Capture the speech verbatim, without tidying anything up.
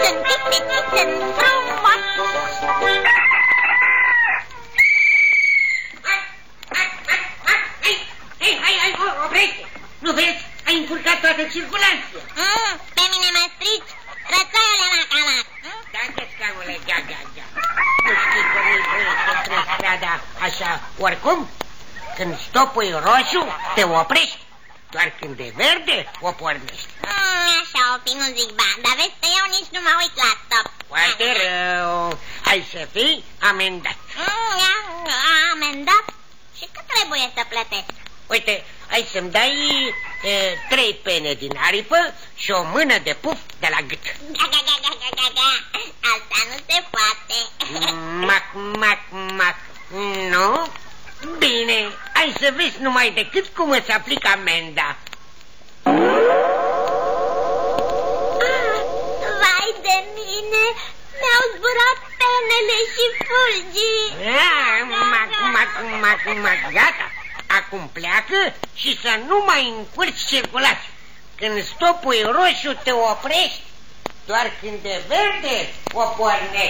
sunt tipetici, sunt frumoși. Hai, hai, hai, oprește! Nu vezi? Ai încurcat toată circulația. Mm, pe mine mă strici, rățoiule Macamac. Mm? Da, găscanule, gea, gea, gea. Nu știi că nu-i voie să treci strada așa oricum? Când stopul e roșu, te oprești. Doar când e verde, o pornești. Mm, așa o fi, nu zic ba, dar vezi că eu nici nu mă uit la stop. Foarte rău. Hai să fii amendat. Mm, amendat? Și cât trebuie să plătesc? Uite, hai să-mi dai e, trei pene din aripă și o mână de puf de la gât. Ga, ga, ga, ga, ga, ga, ga. Asta nu se poate. Mac, mac, mac. Nu? Bine, hai să vezi numai decât cum îți aplic amenda. Ah, vai de mine, mi-au zburat penele și fulgii. Ah, mac, mac, mac, mac, gata. Acum pleacă și să nu mai încurci circulația. Când stopul e roșu, te oprești. Doar când e verde, o pornești.